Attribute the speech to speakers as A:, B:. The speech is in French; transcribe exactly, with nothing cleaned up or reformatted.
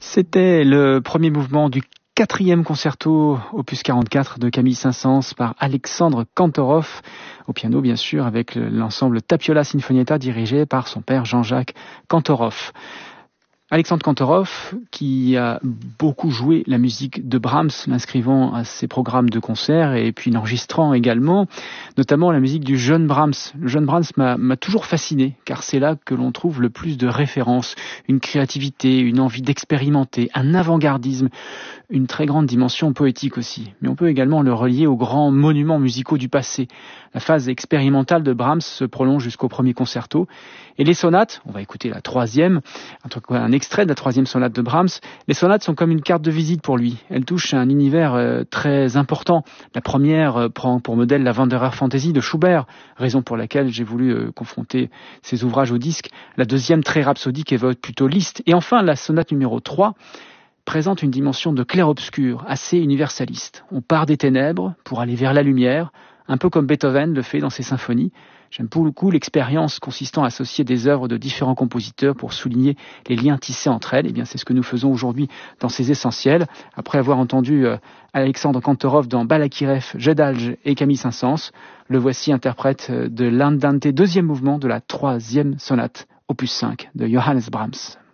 A: C'était le premier mouvement du quatrième concerto opus quarante-quatre de Camille Saint-Saëns par Alexandre Kantorov, au piano bien sûr, avec l'ensemble Tapiola Sinfonietta dirigé par son père Jean-Jacques Kantorov. Alexandre Kantorov, qui a beaucoup joué la musique de Brahms, l'inscrivant à ses programmes de concert et puis l'enregistrant également, notamment la musique du jeune Brahms. Le jeune Brahms m'a, m'a toujours fasciné, car c'est là que l'on trouve le plus de références, une créativité, une envie d'expérimenter, un avant-gardisme, une très grande dimension poétique aussi. Mais on peut également le relier aux grands monuments musicaux du passé. La phase expérimentale de Brahms se prolonge jusqu'au premier concerto, et les sonates, on va écouter la troisième, un extrait de la troisième sonate de Brahms. Les sonates sont comme une carte de visite pour lui. Elles touchent à un univers euh, très important. La première euh, prend pour modèle la Wanderer Fantasy de Schubert, raison pour laquelle j'ai voulu euh, confronter ces ouvrages au disque. La deuxième, très rhapsodique, évoque plutôt Liszt. Et enfin, la sonate numéro trois présente une dimension de clair-obscur assez universaliste. On part des ténèbres pour aller vers la lumière, un peu comme Beethoven le fait dans ses symphonies. J'aime beaucoup l'expérience consistant à associer des œuvres de différents compositeurs pour souligner les liens tissés entre elles. Et bien, c'est ce que nous faisons aujourd'hui dans ces essentiels. Après avoir entendu euh, Alexandre Kantorov dans Balakirev, Jedalj et Camille Saint-Saëns, le voici interprète de l'Andante deuxième mouvement de la troisième sonate, opus cinq de Johannes Brahms.